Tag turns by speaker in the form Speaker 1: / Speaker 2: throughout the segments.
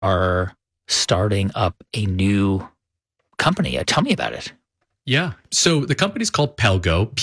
Speaker 1: are starting up a new company. Tell me about it.
Speaker 2: Yeah. So the company's called Pelgo,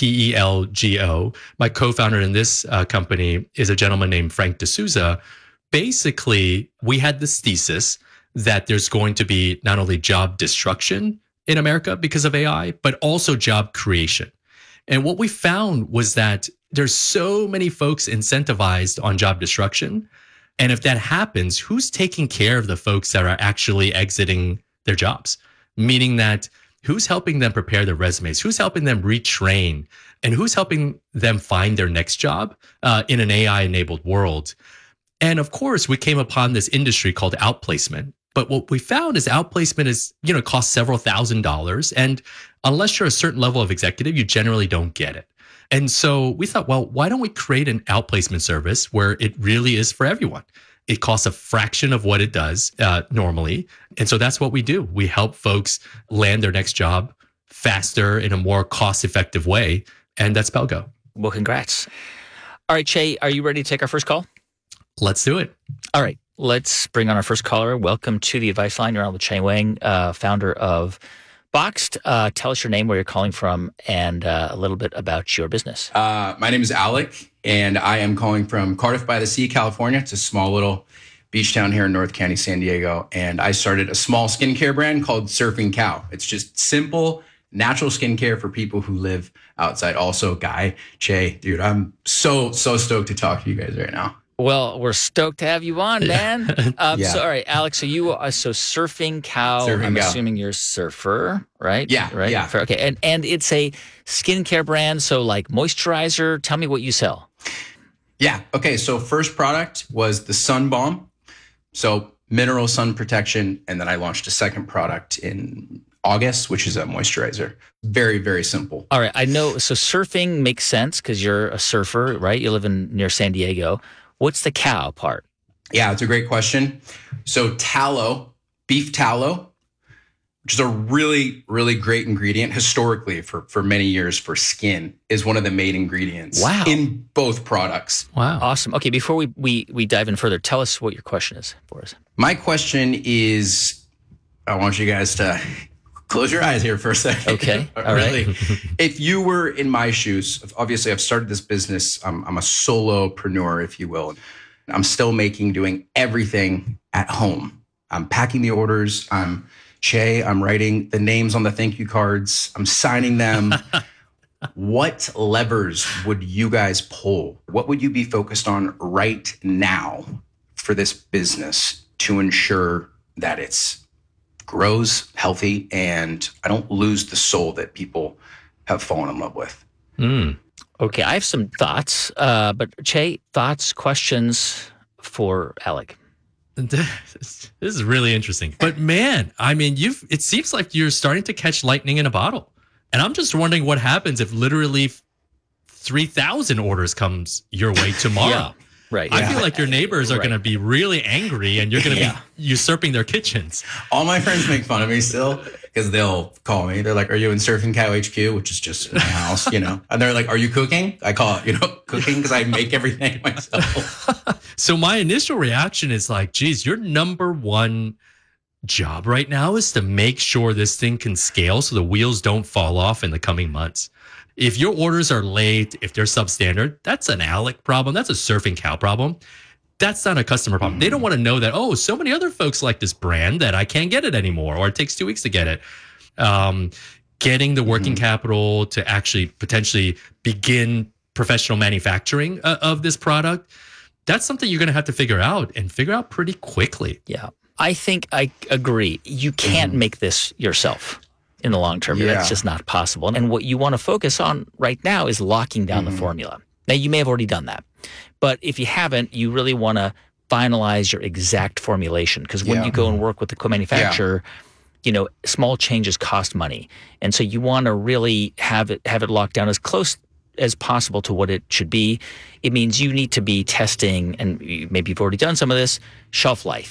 Speaker 2: Pelgo. My co-founder in this company is a gentleman named Frank D'Souza. Basically, we had this thesis that there's going to be not only job destruction in America because of AI, but also job creation. And what we found was that there's so many folks incentivized on job destruction. And if that happens, who's taking care of the folks that are actually exiting their jobs? Meaning that who's helping them prepare their resumes? Who's helping them retrain? And who's helping them find their next job in an AI-enabled world? And of course, we came upon this industry called outplacement. But what we found is outplacement is, costs several $1,000s. And unless you're a certain level of executive, you generally don't get it. And so we thought, well, why don't we create an outplacement service where it really is for everyone? It costs a fraction of what it does normally. And so that's what we do. We help folks land their next job faster in a more cost-effective way. And that's Pelgo.
Speaker 1: Well, congrats. All right, Che, are you ready to take our first call?
Speaker 2: Let's do it.
Speaker 1: All right. Let's bring on our first caller. Welcome to the Advice Line. You're on with Che Wang, founder of Boxed. Tell us your name, where you're calling from, and a little bit about your business.
Speaker 3: My name is Alec, and I am calling from Cardiff by the Sea, California. It's a small little beach town here in North County, San Diego. And I started a small skincare brand called Surfing Cow. It's just simple, natural skincare for people who live outside. Also, Guy, Che, dude, I'm so stoked to talk to you guys right now.
Speaker 1: Well, we're stoked to have you on, man. So, all right, Alex, so you are Surfing Cow. I'm assuming you're a surfer, right?
Speaker 3: Yeah.
Speaker 1: Right?
Speaker 3: Yeah.
Speaker 1: Okay. And it's a skincare brand. So like moisturizer, tell me what you sell.
Speaker 3: Yeah. Okay. So first product was the Sun Balm. So mineral sun protection. And then I launched a second product in August, which is a moisturizer. Very, very simple.
Speaker 1: All right. I know. So surfing makes sense because you're a surfer, right? You live near San Diego. What's the cow part?
Speaker 3: Yeah, it's a great question. So tallow, beef tallow, which is a really, really great ingredient historically for many years for skin, is one of the main ingredients in both products.
Speaker 1: Wow. Awesome. Okay, before we dive in further, tell us what your question is for us.
Speaker 3: My question is, I want you guys to close your eyes here for a second.
Speaker 1: Okay. All
Speaker 3: really,
Speaker 1: right.
Speaker 3: If you were in my shoes, obviously I've started this business. I'm a solopreneur, if you will. I'm still doing everything at home. I'm packing the orders. I'm writing the names on the thank you cards. I'm signing them. What levers would you guys pull? What would you be focused on right now for this business to ensure that it's grows healthy and I don't lose the soul that people have fallen in love with?
Speaker 1: Okay, I have some thoughts, but Che, thoughts, questions for Alec?
Speaker 2: This is really interesting. But man, I mean, it seems like you're starting to catch lightning in a bottle. And I'm just wondering what happens if literally 3,000 orders comes your way tomorrow.
Speaker 1: Yeah. Right.
Speaker 2: I feel like your neighbors are going to be really angry and you're going to be usurping their kitchens.
Speaker 3: All my friends make fun of me still because they'll call me. They're like, are you in Surfing Cow HQ? Which is just my house, And they're like, are you cooking? I call it, cooking because I make everything myself.
Speaker 2: So my initial reaction is like, geez, your number one job right now is to make sure this thing can scale so the wheels don't fall off in the coming months. If your orders are late, if they're substandard, that's an Alec problem. That's a Surfing Cow problem. That's not a customer problem. They don't want to know that, so many other folks like this brand that I can't get it anymore, or it takes 2 weeks to get it. Getting the working capital to actually potentially begin professional manufacturing of this product, that's something you're going to have to figure out pretty quickly.
Speaker 1: Yeah. I think I agree. You can't make this yourself in the long term. That's just not possible. And what you want to focus on right now is locking down the formula. Now, you may have already done that, but if you haven't, you really want to finalize your exact formulation, because when you go and work with the co-manufacturer, small changes cost money. And so you want to really have it locked down as close as possible to what it should be. It means you need to be testing, and maybe you've already done some of this, shelf life.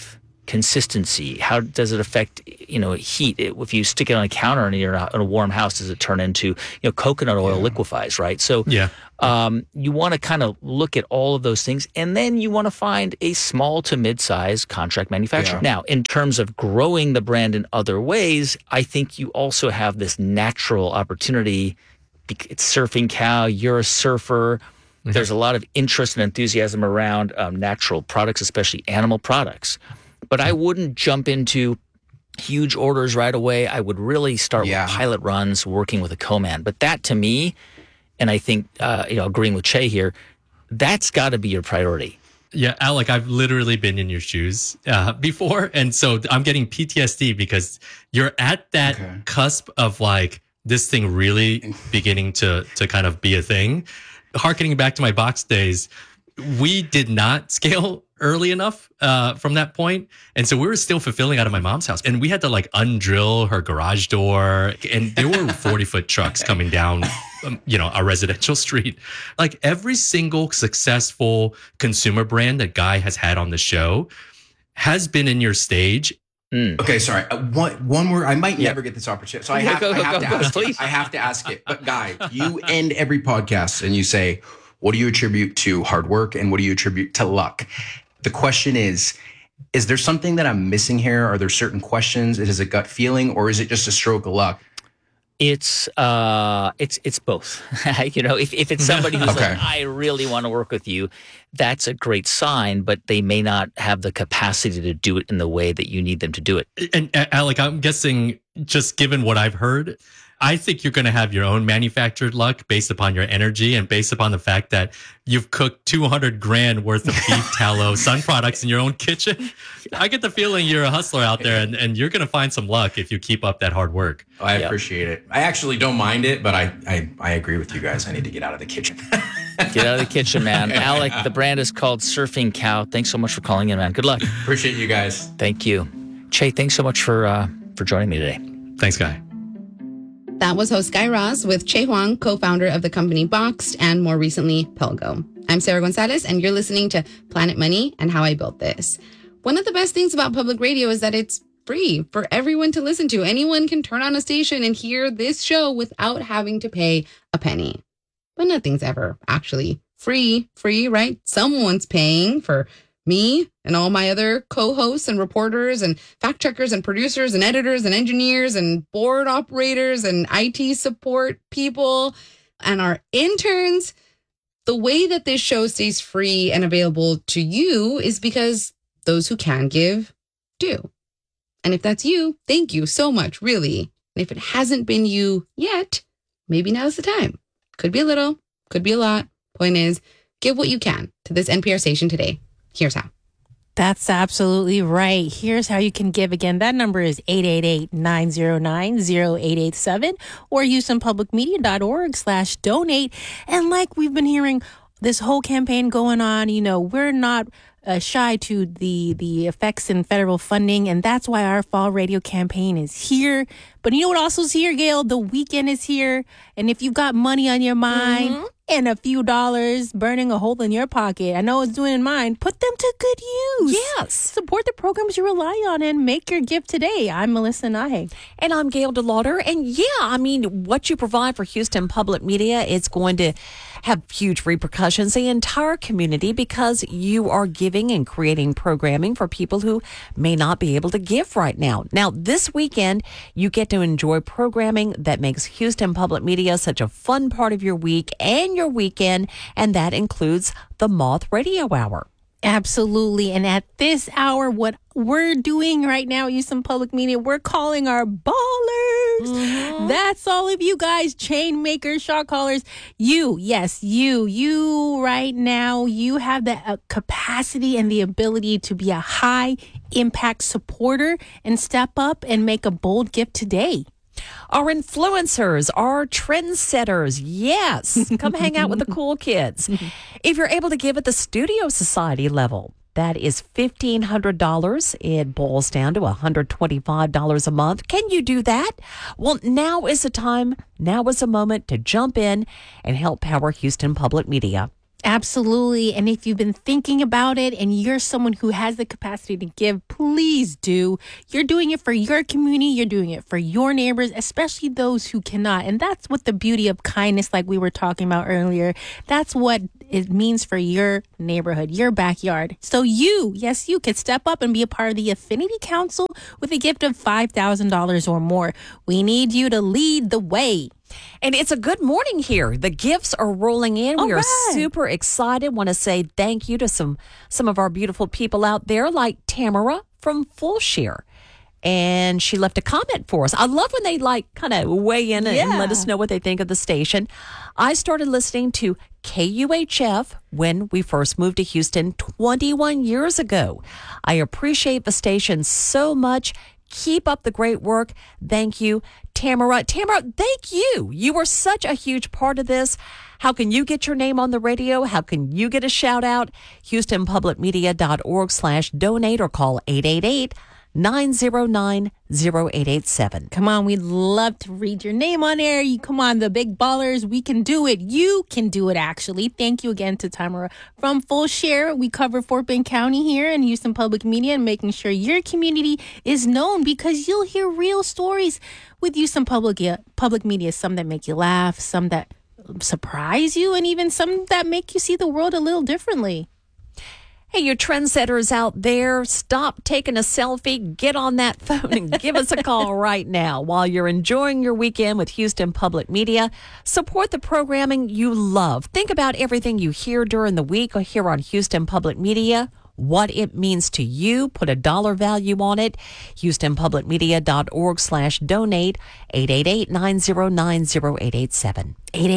Speaker 1: consistency? How does it affect, heat? If you stick it on a counter and you're in a warm house, does it turn into, coconut oil liquefies, right? So you want to kind of look at all of those things, and then you want to find a small to mid-size contract manufacturer. Now, in terms of growing the brand in other ways, I think you also have this natural opportunity. It's Surfing Cow, you're a surfer. There's a lot of interest and enthusiasm around natural products, especially animal products. But I wouldn't jump into huge orders right away. I would really start with pilot runs, working with a co-man. But that, to me, and I think, agreeing with Che here, that's got to be your priority.
Speaker 2: Yeah, Alec, I've literally been in your shoes before. And so I'm getting PTSD because you're at that cusp of like this thing really beginning to kind of be a thing. Harkening back to my box days, we did not scale early enough from that point. And so we were still fulfilling out of my mom's house. And we had to like undrill her garage door. And there were 40-foot trucks coming down, a residential street. Like every single successful consumer brand that Guy has had on the show has been in your stage.
Speaker 3: Okay, sorry. One more. I might never get this opportunity, so I have to ask it. But Guy, you end every podcast and you say, "What do you attribute to hard work, and what do you attribute to luck?" The question is there something that I'm missing here? Are there certain questions? Is it a gut feeling, or is it just a stroke of luck?
Speaker 1: It's both. If it's somebody who's like, I really want to work with you, that's a great sign, but they may not have the capacity to do it in the way that you need them to do it.
Speaker 2: And Alec, I'm guessing, just given what I've heard, I think you're going to have your own manufactured luck based upon your energy and based upon the fact that you've cooked $200,000 worth of beef tallow sun products in your own kitchen. I get the feeling you're a hustler out there, and you're going to find some luck if you keep up that hard work.
Speaker 3: I appreciate it. I actually don't mind it, but I agree with you guys. I need to get out of the kitchen.
Speaker 1: Get out of the kitchen, man. Alec, the brand is called Surfing Cow. Thanks so much for calling in, man. Good luck.
Speaker 3: Appreciate you guys.
Speaker 1: Thank you. Che, thanks so much for joining me today.
Speaker 2: Thanks, Guy.
Speaker 4: That was host Guy Raz with Che Huang, co-founder of the company Boxed and more recently Pelgo. I'm Sarah Gonzalez, and you're listening to Planet Money and How I Built This. One of the best things about public radio is that it's free for everyone to listen to. Anyone can turn on a station and hear this show without having to pay a penny. But nothing's ever actually free, right? Someone's paying for me and all my other co-hosts and reporters and fact checkers and producers and editors and engineers and board operators and IT support people and our interns. The way that this show stays free and available to you is because those who can give do. And if that's you, thank you so much, really. And if it hasn't been you yet, maybe now's the time. Could be a little, could be a lot. Point is, give what you can to this NPR station today. Here's how.
Speaker 5: That's absolutely right. Here's how you can give. Again, that number is 888-909-0887 or HoustonPublicMedia.org/donate. And like we've been hearing this whole campaign going on, we're not shy to the effects in federal funding, and that's why our fall radio campaign is here. But you know what also is here, Gail? The weekend is here, and if you've got money on your mind and a few dollars burning a hole in your pocket, I know it's doing in mine, put them to good use.
Speaker 6: Yes.
Speaker 5: Support the programs you rely on and make your gift today. I'm Melissa Nahe.
Speaker 6: And I'm Gail DeLauder. And what you provide for Houston Public Media is going to have huge repercussions in the entire community because you are giving and creating programming for people who may not be able to give right now. Now, this weekend, you get to enjoy programming that makes Houston Public Media such a fun part of your week and your weekend, and that includes the Moth Radio Hour.
Speaker 5: Absolutely. And at this hour, what we're doing right now, Houston Public Media, we're calling our ballers. That's all of you guys, chain makers, shot callers. You right now, you have the capacity and the ability to be a high impact supporter and step up and make a bold gift today.
Speaker 6: Our influencers, our trendsetters, yes, come hang out with the cool kids. If you're able to give at the Studio Society level, that is $1,500. It boils down to $125 a month. Can you do that? Well, now is the time. Now is the moment to jump in and help power Houston Public Media.
Speaker 5: Absolutely. And if you've been thinking about it and you're someone who has the capacity to give, please do. You're doing it for your community. You're doing it for your neighbors, especially those who cannot. And that's what the beauty of kindness, like we were talking about earlier, that's what it means for your neighborhood, your backyard. So you could step up and be a part of the Affinity Council with a gift of $5,000 or more. We need you to lead the way.
Speaker 6: And it's a good morning here. The gifts are rolling in. We are super excited. Want to say thank you to some of our beautiful people out there, like Tamara from Full Share. And she left a comment for us. I love when they kind of weigh in and let us know what they think of the station. I started listening to KUHF when we first moved to Houston 21 years ago. I appreciate the station so much. Keep up the great work. Thank you, Tamara. Tamara, thank you. You were such a huge part of this. How can you get your name on the radio? How can you get a shout out? HoustonPublicMedia.org/donate or call 888-909-0887.
Speaker 5: Come on, we'd love to read your name on air. You come on, the big ballers. We can do it. You can do it, actually. Thank you again to Tamara from Full Share. We cover Fort Bend County here in Houston Public Media and making sure your community is known, because you'll hear real stories with Houston Public Media. Some that make you laugh, some that surprise you, and even some that make you see the world a little differently.
Speaker 6: Hey, you trendsetters out there, stop taking a selfie, get on that phone and give us a call right now while you're enjoying your weekend with Houston Public Media. Support the programming you love. Think about everything you hear during the week here on Houston Public Media, what it means to you. Put a dollar value on it. HoustonPublicMedia.org/donate. 888-909-0887.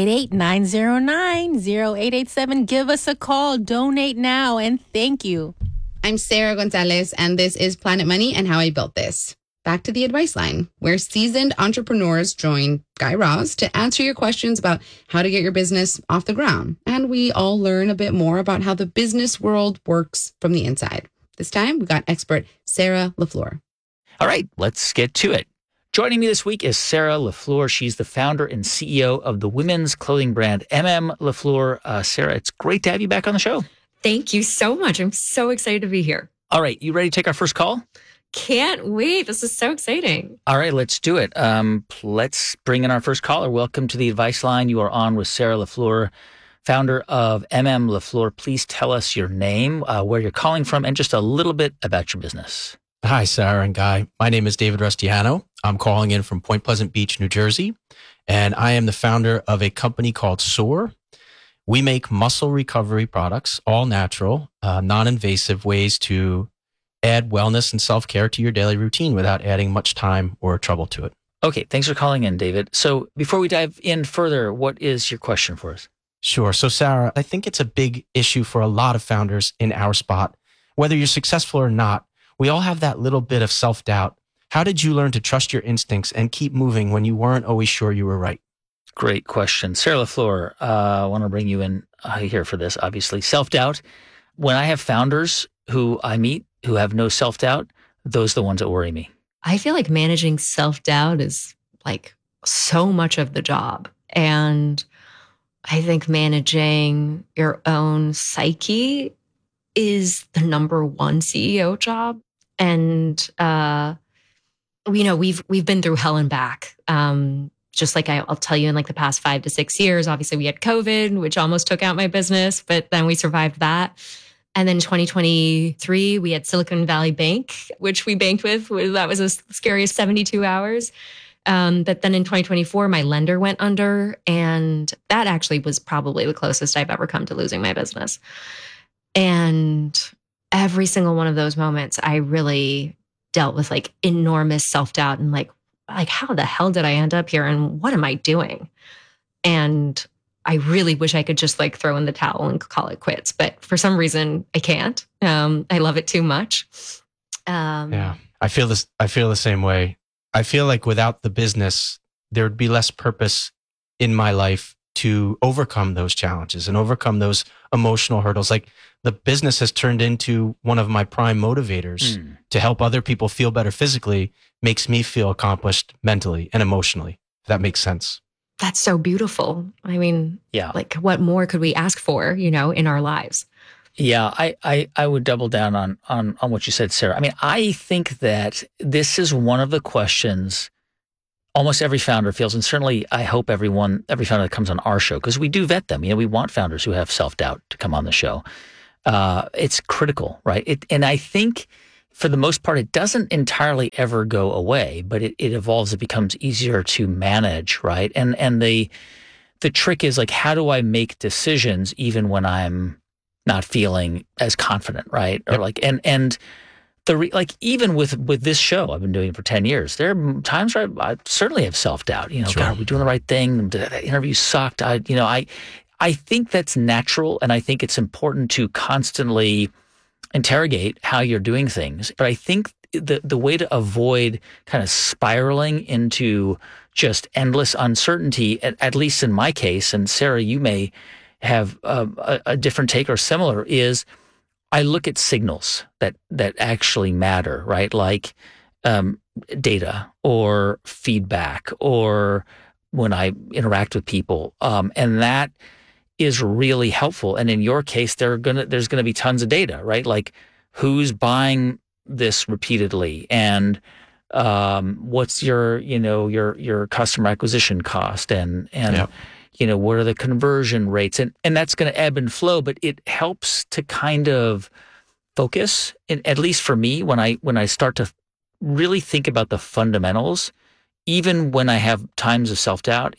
Speaker 5: 888-909-0887. Give us a call. Donate now. And thank you.
Speaker 4: I'm Sarah Gonzalez, and this is Planet Money and How I Built This. Back to the advice line, where seasoned entrepreneurs join Guy Raz to answer your questions about how to get your business off the ground. And we all learn a bit more about how the business world works from the inside. This time, we got expert Sarah LaFleur.
Speaker 1: All right, let's get to it. Joining me this week is Sarah LaFleur. She's the founder and CEO of the women's clothing brand LaFleur. Sarah, it's great to have you back on the show.
Speaker 7: Thank you so much. I'm so excited to be here.
Speaker 1: All right, you ready to take our first call?
Speaker 7: Can't wait. This is so exciting.
Speaker 1: All right, let's do it. Let's bring in our first caller. Welcome to the advice line. You are on with Sarah LaFleur, founder of LaFleur. Please tell us your name, where you're calling from, and just a little bit about your business.
Speaker 8: Hi, Sarah and Guy. My name is David Rustiano. I'm calling in from Point Pleasant Beach, New Jersey, and I am the founder of a company called SOAR. We make muscle recovery products, all natural, non-invasive ways to add wellness and self-care to your daily routine without adding much time or trouble to it.
Speaker 1: Okay, thanks for calling in, David. So before we dive in further, what is your question for us?
Speaker 8: Sure. So, Sarah, I think it's a big issue for a lot of founders in our spot. Whether you're successful or not, we all have that little bit of self-doubt. How did you learn to trust your instincts and keep moving when you weren't always sure you were right?
Speaker 1: Great question. Sarah LaFleur, I want to bring you in here for this, obviously. Self-doubt. When I have founders who I meet who have no self-doubt, those are the ones that worry me.
Speaker 7: I feel like managing self-doubt is like so much of the job. And I think managing your own psyche is the number one CEO job. And, we've been through hell and back. Just like I'll tell you, in like the past 5 to 6 years, obviously we had COVID, which almost took out my business, but then we survived that. And then in 2023, we had Silicon Valley Bank, which we banked with. That was a scariest 72 hours. But then in 2024, my lender went under. And that actually was probably the closest I've ever come to losing my business. And every single one of those moments, I really dealt with like enormous self-doubt and like how the hell did I end up here? And what am I doing? And I really wish I could just like throw in the towel and call it quits. But for some reason, I can't. I love it too much.
Speaker 8: Yeah, I feel the same way. I feel like without the business, there would be less purpose in my life to overcome those challenges and overcome those emotional hurdles. Like the business has turned into one of my prime motivators to help other people feel better physically, makes me feel accomplished mentally and emotionally. If that makes sense.
Speaker 7: that's so beautiful. I mean,
Speaker 1: Yeah.
Speaker 7: like what more could we ask for, in our lives?
Speaker 1: Yeah, I would double down on what you said, Sarah. I mean, I think that this is one of the questions almost every founder feels, and certainly I hope every founder that comes on our show, because we do vet them. We want founders who have self-doubt to come on the show. It's critical, right? And I think for the most part, it doesn't entirely ever go away, but it evolves. It becomes easier to manage, right? And the trick is like, how do I make decisions even when I'm not feeling as confident, right? Or like, and even with this show, I've been doing it for 10 years. There are times where I certainly have self-doubt.
Speaker 8: Sure.
Speaker 1: God, are we doing the right thing? That interview sucked. I think that's natural, and I think it's important to constantly interrogate how you're doing things. But I think the way to avoid kind of spiraling into just endless uncertainty, at least in my case, and Sarah, you may have a different take or similar, is I look at signals that actually matter, right? Like data or feedback or when I interact with people. And that is really helpful. And in your case, there's gonna be tons of data, right? Like who's buying this repeatedly and what's your customer acquisition cost and
Speaker 8: Yep.
Speaker 1: What are the conversion rates? And that's going to ebb and flow, but it helps to kind of focus, and at least for me, when I start to really think about the fundamentals, even when I have times of self-doubt,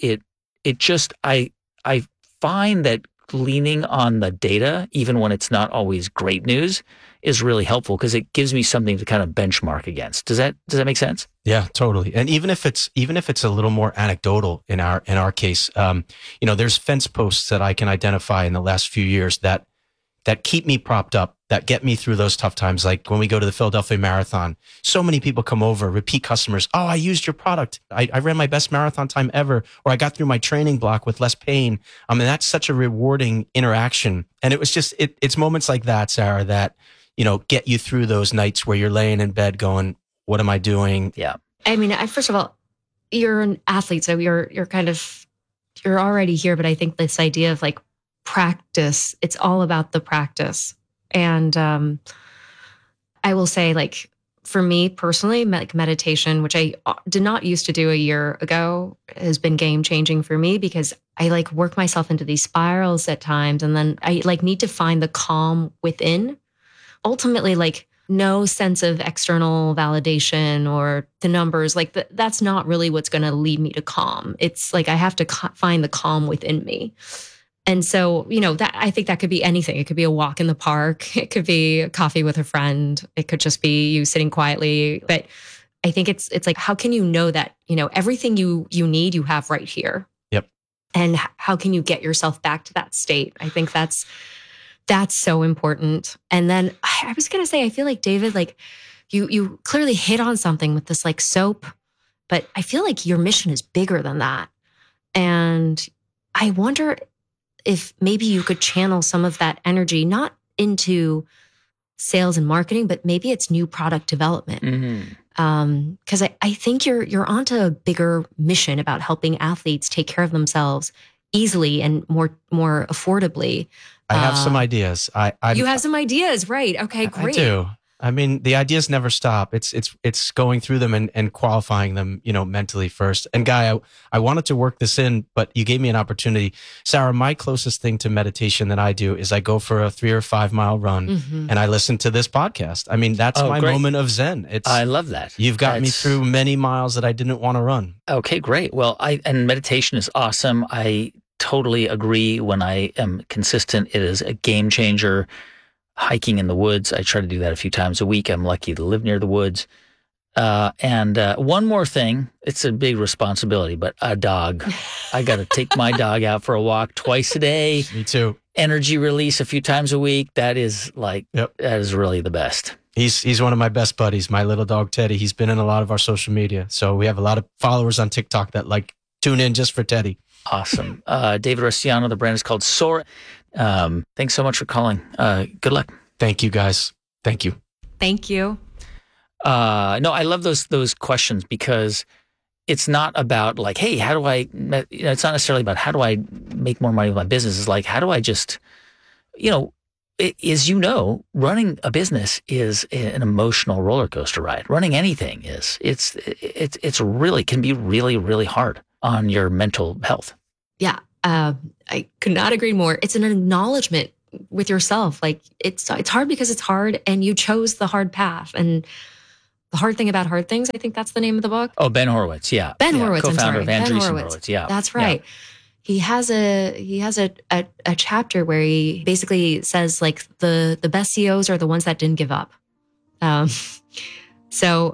Speaker 1: I find that leaning on the data, even when it's not always great news, is really helpful because it gives me something to kind of benchmark against. Does that make sense?
Speaker 8: Yeah, totally. And even if it's a little more anecdotal in our case, there's fence posts that I can identify in the last few years that keep me propped up, that get me through those tough times. Like when we go to the Philadelphia Marathon, so many people come over, repeat customers. Oh, I used your product. I ran my best marathon time ever, or I got through my training block with less pain. I mean, that's such a rewarding interaction. And it was just, it's moments like that, Sarah, that, get you through those nights where you're laying in bed going, what am I doing?
Speaker 1: Yeah.
Speaker 7: I mean, first of all, you're an athlete, so you're already here. But I think this idea of like practice, it's all about the practice. And I will say, like, for me personally, like meditation, which I did not used to do a year ago, has been game changing for me because I like work myself into these spirals at times. And then I like need to find the calm within. Ultimately, like no sense of external validation or the numbers, like that's not really what's going to lead me to calm. It's like I have to find the calm within me. And so, that I think that could be anything. It could be a walk in the park. It could be a coffee with a friend. It could just be you sitting quietly. But I think it's like, how can you know that, everything you need, you have right here?
Speaker 8: Yep.
Speaker 7: And how can you get yourself back to that state? I think that's so important. And then I was going to say, I feel like, David, like you clearly hit on something with this like soap, but I feel like your mission is bigger than that. And I wonder if maybe you could channel some of that energy, not into sales and marketing, but maybe it's new product development.
Speaker 1: Mm-hmm.
Speaker 7: Because I think you're onto a bigger mission about helping athletes take care of themselves easily and more affordably.
Speaker 8: I have some ideas.
Speaker 7: You have some ideas, right? Okay, great.
Speaker 8: I do. I mean, the ideas never stop. It's going through them and qualifying them, mentally first. And Guy, I wanted to work this in, but you gave me an opportunity. Sarah, my closest thing to meditation that I do is I go for a 3 or 5 mile run and I listen to this podcast. I mean, that's my
Speaker 1: great.
Speaker 8: moment of Zen.
Speaker 1: I love that.
Speaker 8: You've got me through many miles that I didn't want to run.
Speaker 1: Okay, great. Well, and meditation is awesome. I totally agree. When I am consistent, it is a game changer. Hiking in the woods, I try to do that a few times a week. I'm lucky to live near the woods. And one more thing, it's a big responsibility, but a dog. I got to take my dog out for a walk twice a day.
Speaker 8: Me too.
Speaker 1: Energy release a few times a week. That is that is really the best.
Speaker 8: He's one of my best buddies, my little dog, Teddy. He's been in a lot of our social media. So we have a lot of followers on TikTok that tune in just for Teddy.
Speaker 1: Awesome. David Restiano, the brand is called Soar. Thanks so much for calling. Good luck.
Speaker 8: Thank you, guys. Thank you.
Speaker 7: Thank you.
Speaker 1: No, I love those questions because it's not about like, hey, how do I, it's not necessarily about how do I make more money with my business. It's like, how do I just, running a business is an emotional roller coaster ride. Running anything is. It's really can be really, really hard on your mental health.
Speaker 7: Yeah, I could not agree more. It's an acknowledgement with yourself. Like it's hard because it's hard, and you chose the hard path. And the hard thing about hard things, I think that's the name of the book.
Speaker 1: Oh, Ben Horowitz, yeah,
Speaker 7: Horowitz,
Speaker 1: co-founder of
Speaker 7: Ben
Speaker 1: Andreessen
Speaker 7: Horowitz.
Speaker 1: Horowitz, yeah,
Speaker 7: that's right. Yeah. He has a chapter where he basically says like the best CEOs are the ones that didn't give up. So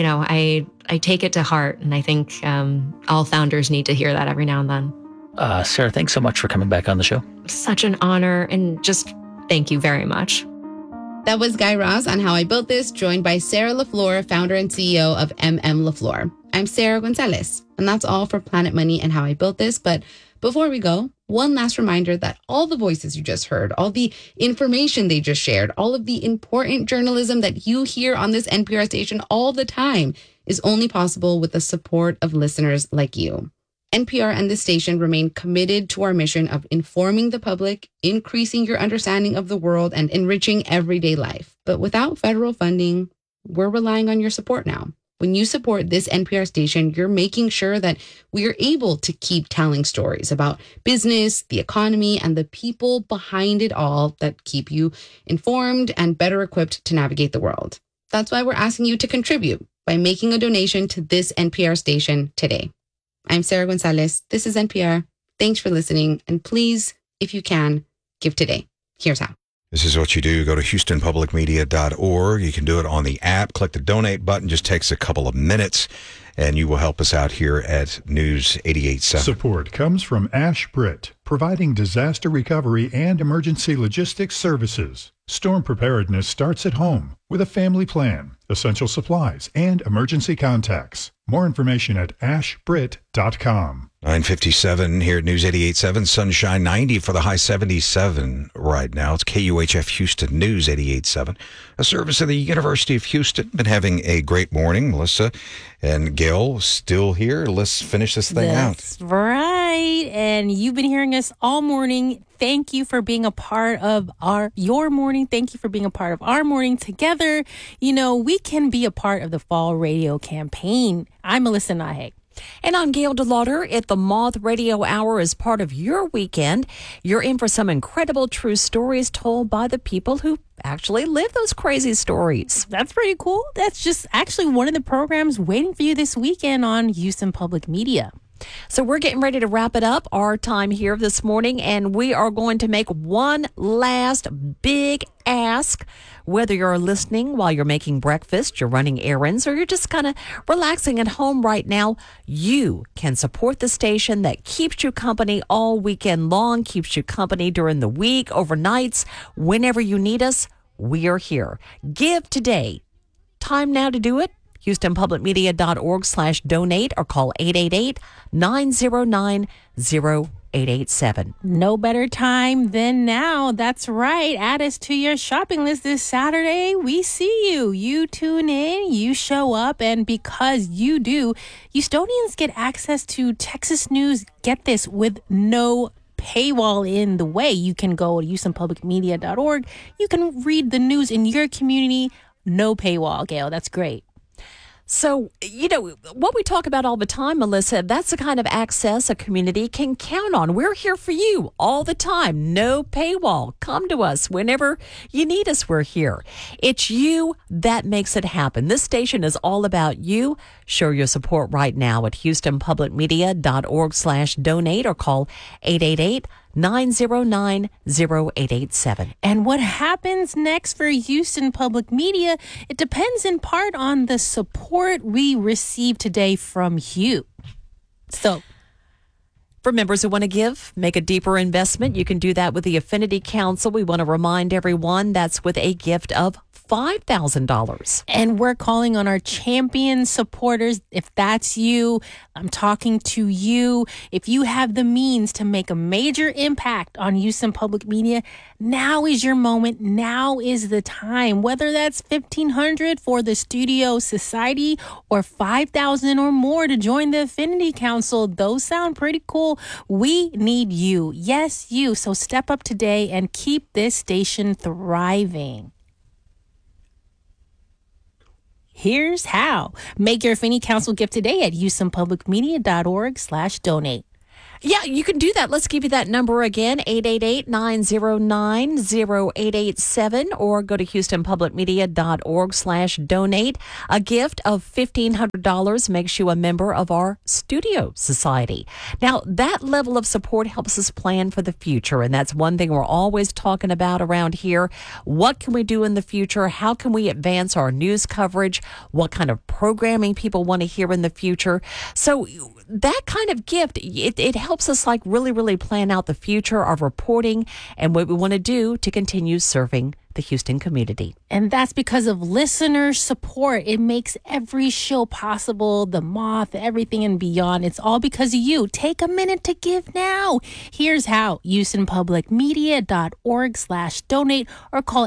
Speaker 7: I take it to heart, and I think all founders need to hear that every now and then.
Speaker 1: Sarah, thanks so much for coming back on the show.
Speaker 7: Such an honor, and just thank you very much.
Speaker 4: That was Guy Raz on How I Built This, joined by Sarah LaFleur, founder and CEO of LaFleur. I'm Sarah Gonzalez, and that's all for Planet Money and How I Built This. But before we go, one last reminder that all the voices you just heard, all the information they just shared, all of the important journalism that you hear on this NPR station all the time is only possible with the support of listeners like you. NPR and this station remain committed to our mission of informing the public, increasing your understanding of the world, and enriching everyday life. But without federal funding, we're relying on your support now. When you support this NPR station, you're making sure that we are able to keep telling stories about business, the economy, and the people behind it all that keep you informed and better equipped to navigate the world. That's why we're asking you to contribute by making a donation to this NPR station today. I'm Sarah Gonzalez. This is NPR. Thanks for listening. And please, if you can, give today. Here's how.
Speaker 9: This is what you do. Go to HoustonPublicMedia.org. You can do it on the app. Click the donate button. Just takes a couple of minutes, and you will help us out here at News 88.7.
Speaker 10: Support comes from Ash Britt, providing disaster recovery and emergency logistics services. Storm preparedness starts at home with a family plan, essential supplies, and emergency contacts. More information at ashbritt.com.
Speaker 9: 9:57 here at News 88.7. Sunshine 90 for the high 77 right now. It's KUHF Houston News 88.7, a service of the University of Houston. Been having a great morning. Melissa and Gail still here. Let's finish this thing out.
Speaker 5: That's right. And you've been hearing us all morning. Thank you for being a part of your morning. Thank you for being a part of our morning together. We can be a part of the fall radio campaign. I'm Melissa Nahek.
Speaker 6: And I'm Gail DeLauder. If the Moth Radio Hour is part of your weekend, you're in for some incredible true stories told by the people who actually live those crazy stories.
Speaker 5: That's pretty cool. That's just actually one of the programs waiting for you this weekend on Houston Public Media.
Speaker 6: So we're getting ready to wrap it up, our time here this morning, and we are going to make one last big ask. Whether you're listening while you're making breakfast, you're running errands, or you're just kind of relaxing at home right now, you can support the station that keeps you company all weekend long, keeps you company during the week, overnights, whenever you need us, we are here. Give today. Time now to do it. HoustonPublicMedia.org/donate or call 888-909-0887.
Speaker 5: No better time than now. That's right. Add us to your shopping list this Saturday. We see you. You tune in, you show up, and because you do, Houstonians get access to Texas news, get this, with no paywall in the way. You can go to HoustonPublicMedia.org. You can read the news in your community. No paywall, Gail. That's great.
Speaker 6: So, what we talk about all the time, Melissa, that's the kind of access a community can count on. We're here for you all the time. No paywall. Come to us whenever you need us. We're here. It's you that makes it happen. This station is all about you. Show your support right now at HoustonPublicMedia.org/donate or call 888-909-0887.
Speaker 5: And what happens next for Houston Public Media, it depends in part on the support we receive today from you. So,
Speaker 6: for members who want to give, make a deeper investment, you can do that with the Affinity Council. We want to remind everyone that's with a gift of $5,000.
Speaker 5: And we're calling on our champion supporters. If that's you, I'm talking to you. If you have the means to make a major impact on Houston Public Media, now is your moment. Now is the time. Whether that's $1,500 for the Studio Society or $5,000 or more to join the Affinity Council, those sound pretty cool. We need you. Yes, you. So step up today and keep this station thriving. Here's how. Make your Affinity Council gift today at houstonpublicmedia.org/donate.
Speaker 6: Yeah, you can do that. Let's give you that number again, 888-909-0887, or go to houstonpublicmedia.org/donate. A gift of $1,500 makes you a member of our Studio Society. Now, that level of support helps us plan for the future, and that's one thing we're always talking about around here. What can we do in the future? How can we advance our news coverage? What kind of programming people want to hear in the future? So that kind of gift, it helps us like really plan out the future of reporting and what we want to do to continue serving the Houston community.
Speaker 5: And that's because of listener support. It makes every show possible, the Moth, everything and beyond. It's all because of you. Take a minute to give now. Here's how. houstonpublicmedia.org/donate or call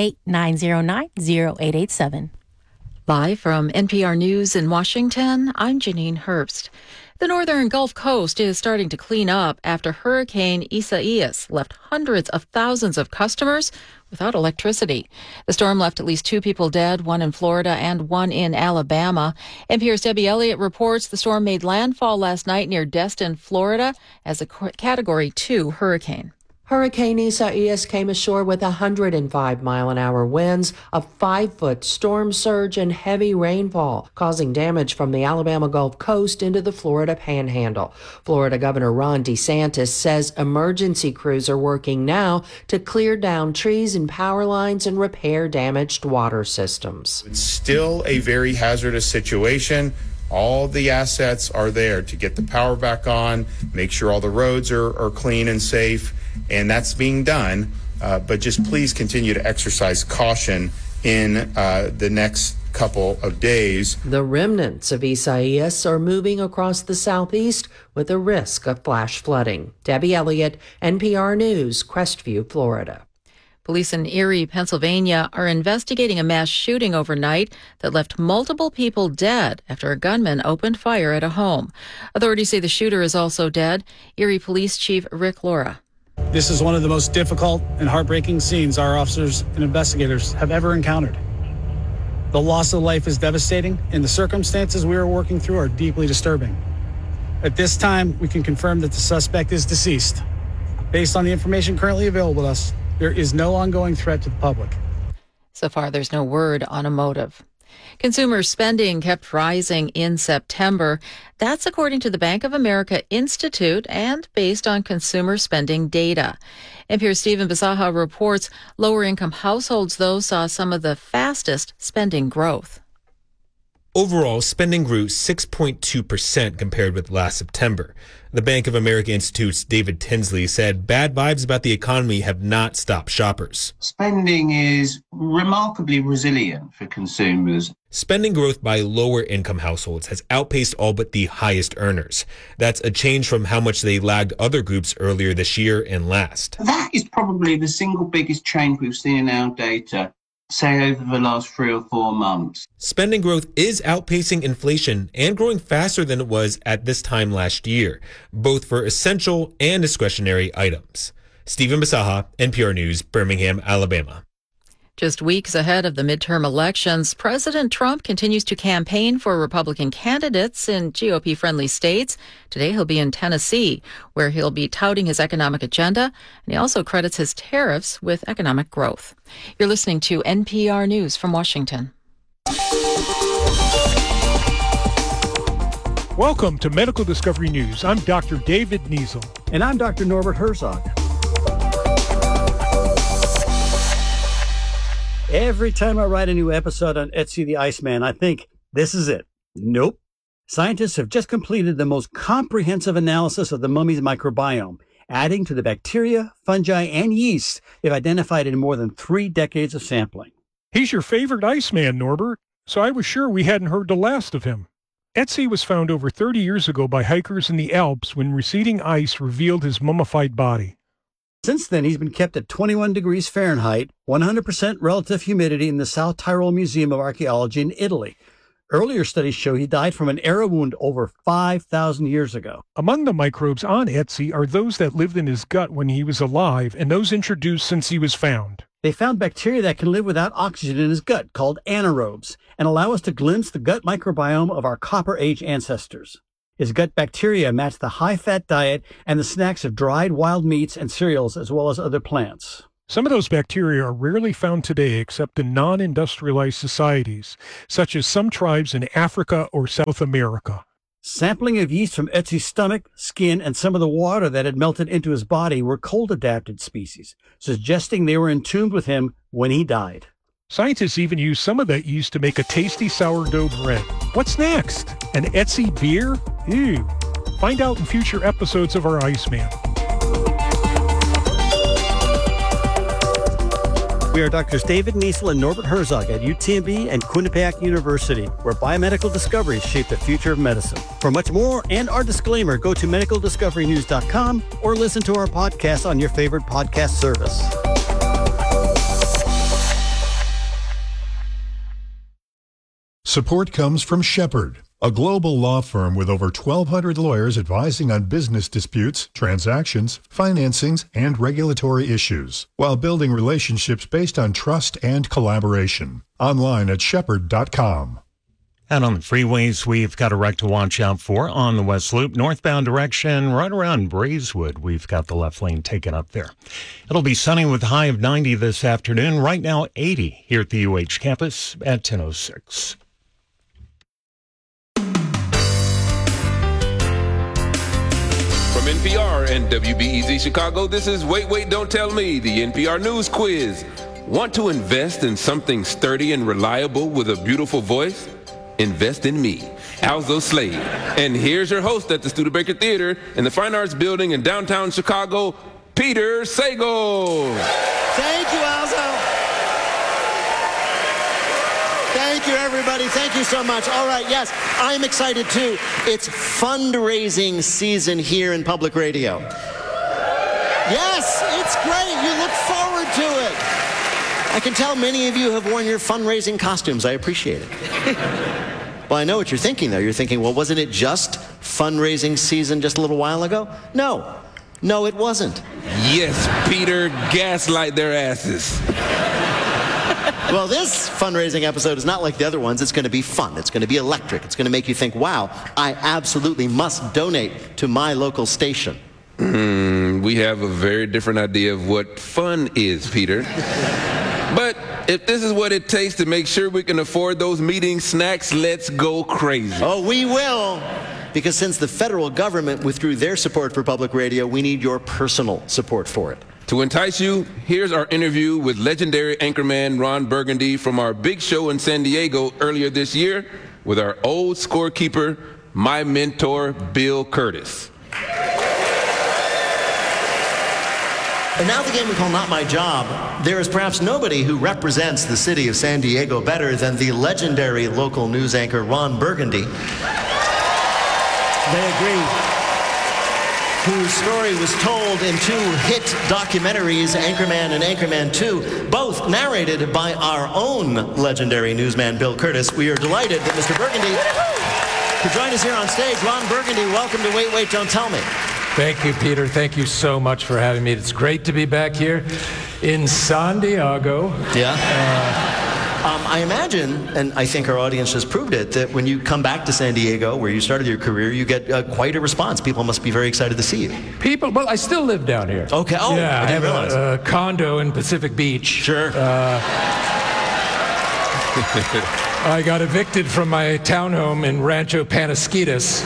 Speaker 5: 888-909-0887.
Speaker 11: Live from NPR News in Washington, I'm Janine Herbst. The northern Gulf Coast is starting to clean up after Hurricane Isaias left hundreds of thousands of customers without electricity. The storm left at least 2 people dead, 1 in Florida and 1 in Alabama. NPR's Debbie Elliott reports the storm made landfall last night near Destin, Florida, as a Category 2 hurricane.
Speaker 12: Hurricane Isaias came ashore with 105-mile-an-hour winds, a 5-foot storm surge, and heavy rainfall, causing damage from the Alabama Gulf Coast into the Florida Panhandle. Florida Governor Ron DeSantis says emergency crews are working now to clear down trees and power lines and repair damaged water systems.
Speaker 13: It's still a very hazardous situation. All the assets are there to get the power back on, make sure all the roads are clean and safe, and that's being done. But just please continue to exercise caution in the next couple of days.
Speaker 12: The remnants of Isaias are moving across the southeast with a risk of flash flooding. Debbie Elliott, NPR News, Crestview, Florida.
Speaker 11: Police in Erie, Pennsylvania are investigating a mass shooting overnight that left multiple people dead after a gunman opened fire at a home. Authorities say the shooter is also dead. Erie Police Chief Rick Laura.
Speaker 14: This is one of the most difficult and heartbreaking scenes our officers and investigators have ever encountered. The loss of life is devastating, and the circumstances we are working through are deeply disturbing. At this time, we can confirm that the suspect is deceased. Based on the information currently available to us, there is no ongoing threat to the public.
Speaker 11: So far, there's no word on a motive. Consumer spending kept rising in September. That's according to the Bank of America Institute and based on consumer spending data. NPR's Stephen Bisaha reports lower-income households, though, saw some of the fastest spending growth.
Speaker 15: Overall, spending grew 6.2% compared with last September. The Bank of America Institute's David Tinsley said bad vibes about the economy have not stopped shoppers.
Speaker 16: Spending is remarkably resilient for consumers.
Speaker 15: Spending growth by lower-income households has outpaced all but the highest earners. That's a change from how much they lagged other groups earlier this year and last.
Speaker 16: That is probably the single biggest change we've seen in our data, say over the last 3 or 4 months.
Speaker 15: Spending growth is outpacing inflation and growing faster than it was at this time last year, both for essential and discretionary items. Stephen Bisaha, NPR News, Birmingham, Alabama.
Speaker 11: Just weeks ahead of the midterm elections, President Trump continues to campaign for Republican candidates in GOP-friendly states. Today, he'll be in Tennessee, where he'll be touting his economic agenda, and he also credits his tariffs with economic growth. You're listening to NPR News from Washington.
Speaker 17: Welcome to Medical Discovery News. I'm Dr. David Niesel.
Speaker 18: And I'm Dr. Norbert Herzog. Every time I write a new episode on Ötzi the Iceman, I think, this is it. Nope. Scientists have just completed the most comprehensive analysis of the mummy's microbiome, adding to the bacteria, fungi, and yeast they've identified in more than 3 decades of sampling.
Speaker 17: He's your favorite Iceman, Norbert, so I was sure we hadn't heard the last of him. Ötzi was found over 30 years ago by hikers in the Alps when receding ice revealed his mummified body.
Speaker 18: Since then, he's been kept at 21 degrees Fahrenheit, 100% relative humidity in the South Tyrol Museum of Archaeology in Italy. Earlier studies show he died from an arrow wound over 5,000 years ago.
Speaker 17: Among the microbes on Ötzi are those that lived in his gut when he was alive and those introduced since he was found.
Speaker 18: They found bacteria that can live without oxygen in his gut, called anaerobes, and allow us to glimpse the gut microbiome of our Copper Age ancestors. His gut bacteria match the high-fat diet and the snacks of dried wild meats and cereals, as well as other plants.
Speaker 17: Some of those bacteria are rarely found today except in non-industrialized societies, such as some tribes in Africa or South America.
Speaker 18: Sampling of yeast from Ötzi's stomach, skin, and some of the water that had melted into his body were cold-adapted species, suggesting they were entombed with him when he died.
Speaker 17: Scientists even use some of that yeast to make a tasty sourdough bread. What's next? An Ötzi beer? Ew. Find out in future episodes of our Iceman.
Speaker 18: We are Drs. David Niesel and Norbert Herzog at UTMB and Quinnipiac University, where biomedical discoveries shape the future of medicine. For much more and our disclaimer, go to medicaldiscoverynews.com or listen to our podcast on your favorite podcast service.
Speaker 10: Support comes from Shepherd, a global law firm with over 1,200 lawyers advising on business disputes, transactions, financings, and regulatory issues, while building relationships based on trust and collaboration. Online at shepherd.com.
Speaker 19: And on the freeways, we've got a wreck to watch out for on the West Loop, northbound direction, right around Braeswood. We've got the left lane taken up there. It'll be sunny with a high of 90 this afternoon. Right now, 80 here at the UH campus at 10:06.
Speaker 20: From NPR and WBEZ Chicago, this is Wait, Don't Tell Me, the NPR News Quiz. Want to invest in something sturdy and reliable with a beautiful voice? Invest in me, Alzo Slade. And here's your host at the Studebaker Theater in the Fine Arts Building in downtown Chicago, Peter Sagal.
Speaker 21: Thank you, Alzo. Thank you, everybody. Thank you so much. All right, yes, I'm excited too. It's fundraising season here in public radio. Yes, it's great. You look forward to it. I can tell many of you have worn your fundraising costumes. I appreciate it. Well, I know what you're thinking, though. You're thinking, well, wasn't it just fundraising season just a little while ago? No. No, it wasn't.
Speaker 20: Yes, Peter, gaslight their asses.
Speaker 21: Well, this fundraising episode is not like the other ones. It's going to be fun. It's going to be electric. It's going to make you think, wow, I absolutely must donate to my local station.
Speaker 20: We have a very different idea of what fun is, Peter. But if this is what it takes to make sure we can afford those meeting snacks, let's go crazy.
Speaker 21: Oh, we will. Because since the federal government withdrew their support for public radio, we need your personal support for it.
Speaker 20: To entice you, here's our interview with legendary anchorman Ron Burgundy from our big show in San Diego earlier this year with our old scorekeeper, my mentor, Bill Curtis.
Speaker 21: And now the game we call Not My Job. There is perhaps nobody who represents the city of San Diego better than the legendary local news anchor Ron Burgundy. They agree. Whose story was told in two hit documentaries, Anchorman and Anchorman 2, both narrated by our own legendary newsman, Bill Curtis. We are delighted that Mr. Burgundy could join us here on stage. Ron Burgundy, welcome to Wait, Don't Tell Me.
Speaker 22: Thank you, Peter. Thank you so much for having me. It's great to be back here in San Diego.
Speaker 21: Yeah. I imagine, and I think our audience has proved it, that when you come back to San Diego, where you started your career, you get quite a response. People must be very excited to see you.
Speaker 22: People, well, I still live down here.
Speaker 21: Okay. Oh,
Speaker 22: yeah,
Speaker 21: I didn't realize.
Speaker 22: A condo in Pacific Beach.
Speaker 21: Sure.
Speaker 22: I got evicted from my townhome in Rancho Panasquitas.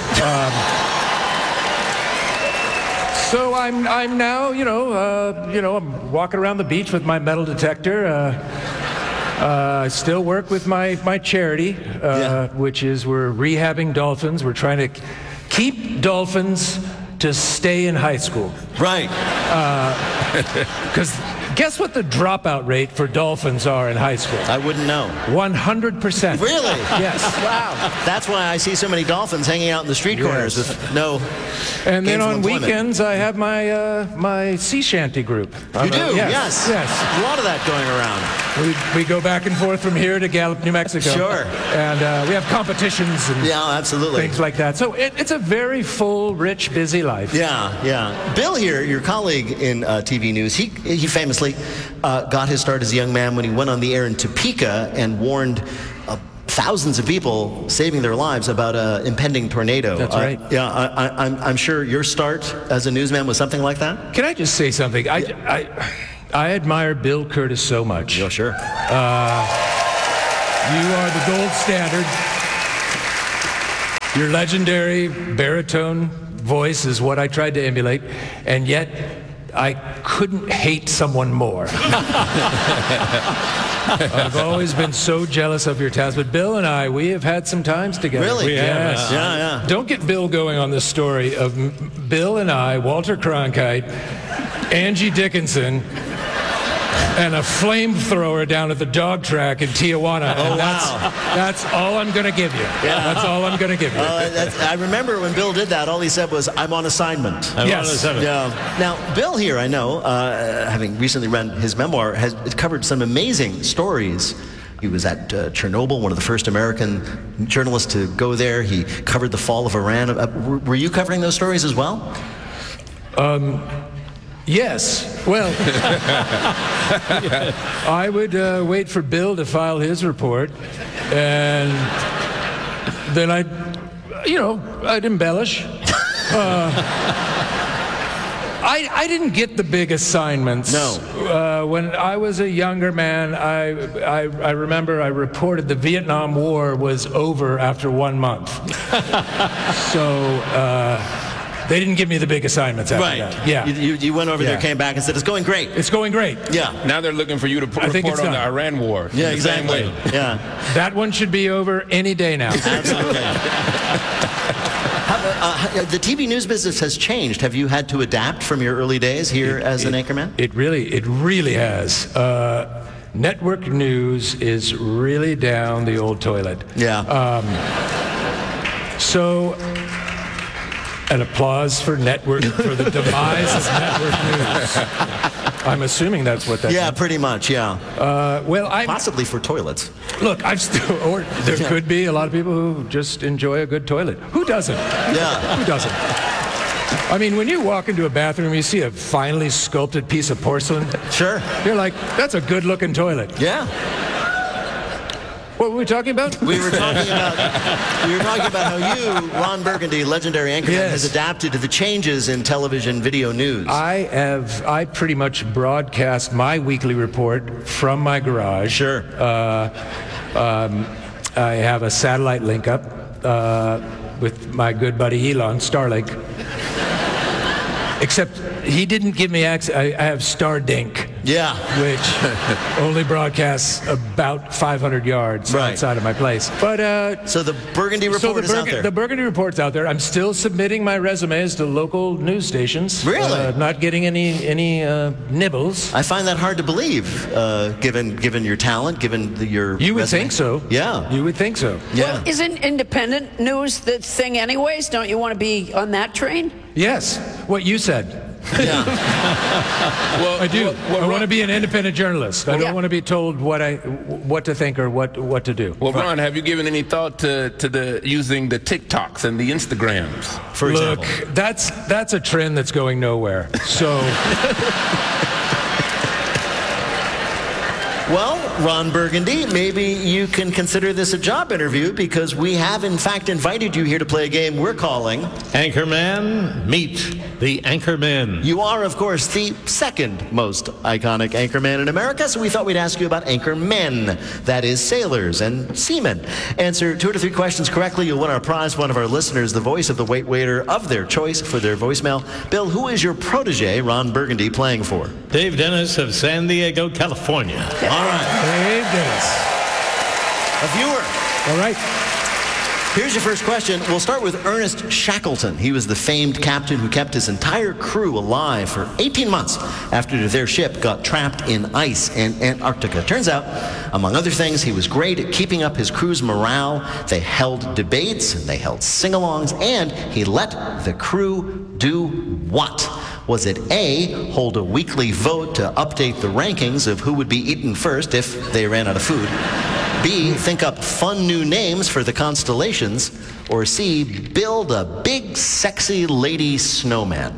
Speaker 22: So I'm now, I'm walking around the beach with my metal detector. I still work with my charity, which is we're rehabbing dolphins. We're trying to keep dolphins to stay in high school.
Speaker 21: Right.
Speaker 22: Because Guess what the dropout rate for dolphins are in high school?
Speaker 21: I wouldn't know.
Speaker 22: 100%.
Speaker 21: Really?
Speaker 22: Yes.
Speaker 21: Wow. That's why I see so many dolphins hanging out in the street corners with no.
Speaker 22: And then
Speaker 21: gainful
Speaker 22: on
Speaker 21: employment.
Speaker 22: weekends, I have my sea shanty group.
Speaker 21: You do?
Speaker 22: Yes.
Speaker 21: A lot of that going around.
Speaker 22: We go back and forth from here to Gallup, New Mexico.
Speaker 21: Sure.
Speaker 22: And we have competitions and
Speaker 21: absolutely.
Speaker 22: things like that. So it's a very full, rich, busy life.
Speaker 21: Yeah. Bill here, your colleague in TV news, he famously got his start as a young man when he went on the air in Topeka and warned thousands of people, saving their lives, about an impending tornado.
Speaker 22: That's right.
Speaker 21: I'm sure your start as a newsman was something like that.
Speaker 22: Can I just say something? I admire Bill Curtis so much.
Speaker 21: Yeah, sure.
Speaker 22: You are the gold standard. Your legendary baritone voice is what I tried to emulate, and yet I couldn't hate someone more. I've always been so jealous of your talents, but Bill and I, we have had some times together.
Speaker 21: Really?
Speaker 22: Yes.
Speaker 21: Yeah.
Speaker 22: Don't get Bill going on this story of Bill and I, Walter Cronkite, Angie Dickinson, and a flamethrower down at the dog track in Tijuana.
Speaker 21: Oh,
Speaker 22: and
Speaker 21: wow.
Speaker 22: That's all I'm going to give you.
Speaker 21: Yeah.
Speaker 22: That's all I'm going to give you.
Speaker 21: I remember when Bill did that, all he said was, "I'm on assignment."
Speaker 22: Yes.
Speaker 21: Yeah. Now, Bill here, I know, having recently read his memoir, has covered some amazing stories. He was at Chernobyl, one of the first American journalists to go there. He covered the fall of Iran. Were you covering those stories as well?
Speaker 22: Yes. Well, I would wait for Bill to file his report, and then I'd embellish. I didn't get the big assignments.
Speaker 21: No.
Speaker 22: When I was a younger man, I remember I reported the Vietnam War was over after 1 month. So they didn't give me the big assignments after that. Yeah.
Speaker 21: You went over there, came back and said, "It's going great."
Speaker 22: It's going great.
Speaker 21: Yeah.
Speaker 20: Now they're looking for you to report on the Iran war.
Speaker 21: Yeah,
Speaker 20: the same
Speaker 21: exactly.
Speaker 20: way.
Speaker 21: Yeah.
Speaker 22: That one should be over any day now.
Speaker 21: Absolutely. The TV news business has changed. Have you had to adapt from your early days here as an anchorman?
Speaker 22: It really has. Network news is really down the old toilet.
Speaker 21: Yeah.
Speaker 22: So, an applause for the demise of network news. I'm assuming that's what that.
Speaker 21: Yeah, pretty much. Yeah. Possibly for toilets.
Speaker 22: Look, or there could be a lot of people who just enjoy a good toilet. Who doesn't?
Speaker 21: Yeah.
Speaker 22: Who doesn't? I mean, when you walk into a bathroom, you see a finely sculpted piece of porcelain.
Speaker 21: Sure.
Speaker 22: You're like, that's a good-looking toilet.
Speaker 21: Yeah.
Speaker 22: What were we talking about?
Speaker 21: We were talking about how you, Ron Burgundy, legendary anchorman, has adapted to the changes in television video news.
Speaker 22: I pretty much broadcast my weekly report from my garage.
Speaker 21: Sure.
Speaker 22: I have a satellite link up with my good buddy Elon, Starlink. Except he didn't give me access. I have Stardink.
Speaker 21: Yeah.
Speaker 22: Which only broadcasts about 500 yards outside of my place. But
Speaker 21: so the Burgundy Report is out there.
Speaker 22: The Burgundy Report's out there. I'm still submitting my resumes to local news stations.
Speaker 21: Really?
Speaker 22: Not getting any nibbles.
Speaker 21: I find that hard to believe, given your talent, given your.
Speaker 22: You would
Speaker 21: resume.
Speaker 22: think so.
Speaker 21: Yeah.
Speaker 22: You would think so.
Speaker 21: Yeah.
Speaker 2: Well, isn't independent news the thing anyways? Don't you want to be on that train?
Speaker 22: Yes. What you said.
Speaker 21: Yeah.
Speaker 22: I do. I want to be an independent journalist. I don't want to be told what to think or what to do.
Speaker 20: Well, Ron, have you given any thought to using the TikToks and the Instagrams,
Speaker 21: for example?
Speaker 22: Look, that's a trend that's going nowhere. So.
Speaker 21: Well, Ron Burgundy, maybe you can consider this a job interview, because we have, in fact, invited you here to play a game we're calling
Speaker 3: Anchorman Meet the Anchorman.
Speaker 21: You are, of course, the second most iconic anchorman in America, so we thought we'd ask you about anchormen, that is, sailors and seamen. Answer 2 to 3 questions correctly, you'll win our prize. One of our listeners, the voice of the wait waiter of their choice for their voicemail. Bill, who is your protege, Ron Burgundy, playing for?
Speaker 3: Dave Dennis of San Diego, California.
Speaker 21: All right.
Speaker 22: Dave Dennis.
Speaker 21: A viewer.
Speaker 22: All right.
Speaker 21: Here's your first question. We'll start with Ernest Shackleton. He was the famed captain who kept his entire crew alive for 18 months after their ship got trapped in ice in Antarctica. Turns out, among other things, he was great at keeping up his crew's morale. They held debates and they held sing-alongs, and he let the crew do what? Was it A, hold a weekly vote to update the rankings of who would be eaten first if they ran out of food? B, think up fun new names for the constellations? Or C, build a big, sexy lady snowman?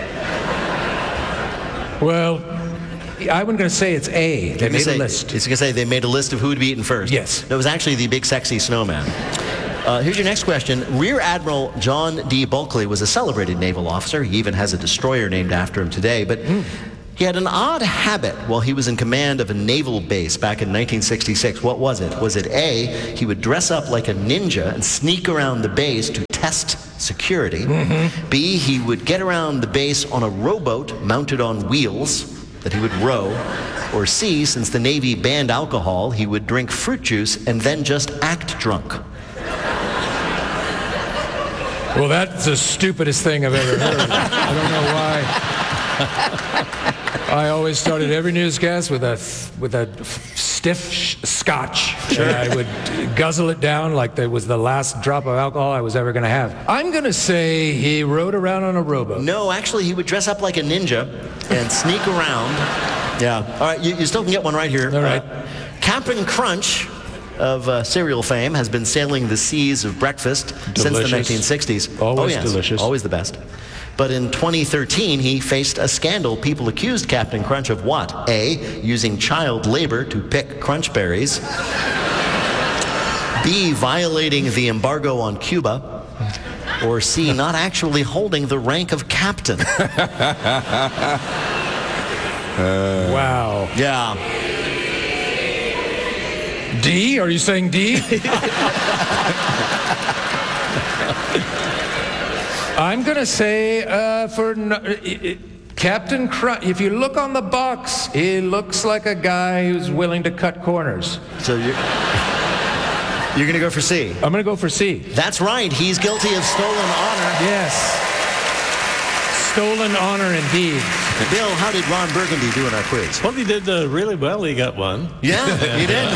Speaker 22: Well, I wasn't going to say it's A. They made a list.
Speaker 21: It's going to say they made a list of who would be eaten first.
Speaker 22: Yes.
Speaker 21: No, it was actually the big, sexy snowman. Here's your next question. Rear Admiral John D. Bulkley was a celebrated naval officer. He even has a destroyer named after him today. But he had an odd habit while he was in command of a naval base back in 1966. What was it? Was it A, he would dress up like a ninja and sneak around the base to test security? B, he would get around the base on a rowboat mounted on wheels that he would row? Or C, since the Navy banned alcohol, he would drink fruit juice and then just act drunk?
Speaker 22: Well, that's the stupidest thing I've ever heard. I don't know why. I always started every newscast with a stiff scotch. Sure. And I would guzzle it down like it was the last drop of alcohol I was ever going to have. I'm going to say he rode around on a rowboat.
Speaker 21: No, actually, he would dress up like a ninja and sneak around. Yeah. All right, you still can get one right here.
Speaker 22: All right.
Speaker 21: Cap'n Crunch of cereal fame has been sailing the seas of breakfast since the 1960s.
Speaker 22: Always delicious.
Speaker 21: Always the best. But in 2013, he faced a scandal. People accused Captain Crunch of what? A, using child labor to pick crunch berries. B, violating the embargo on Cuba. Or C, not actually holding the rank of captain.
Speaker 22: Wow.
Speaker 21: Yeah.
Speaker 22: D? Are you saying D? I'm going to say Captain Crunch. If you look on the box, he looks like a guy who's willing to cut corners.
Speaker 21: So you're going to go for C?
Speaker 22: I'm going to go for C.
Speaker 21: That's right. He's guilty of stolen honor.
Speaker 22: Yes. Stolen honor indeed.
Speaker 21: Bill, how did Ron Burgundy do in our quiz?
Speaker 3: Well, he did really well. He got one.
Speaker 21: Yeah, he did.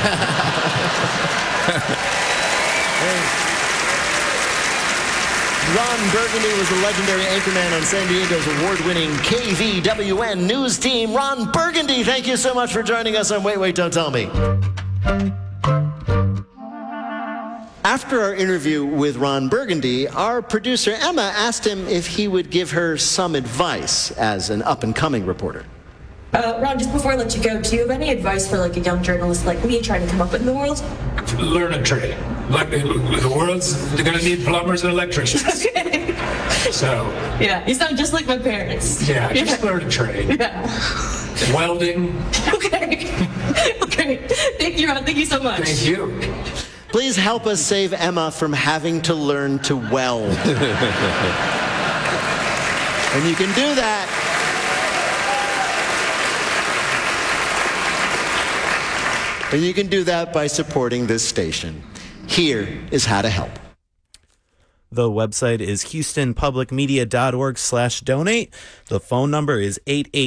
Speaker 21: Ron Burgundy was the legendary anchorman on San Diego's award-winning KVWN news team. Ron Burgundy, thank you so much for joining us on Wait, Don't Tell Me. After our interview with Ron Burgundy, our producer Emma asked him if he would give her some advice as an up-and-coming reporter.
Speaker 1: Ron, just before I let you go, do you have any advice for like a young journalist like me trying to come up in the world?
Speaker 22: Learn a trade. Like the world's going to need plumbers and electricians.
Speaker 1: Okay.
Speaker 22: So.
Speaker 1: Yeah, you sound just like my parents.
Speaker 22: Yeah, just learn a trade.
Speaker 1: Yeah.
Speaker 22: Welding.
Speaker 1: Okay. Okay. Thank you, Ron. Thank you so much.
Speaker 22: Thank you.
Speaker 21: Please help us save Emma from having to learn to weld. And you can do that. And you can do that by supporting this station. Here is how to help.
Speaker 8: The website is houstonpublicmedia.org/donate. The phone number is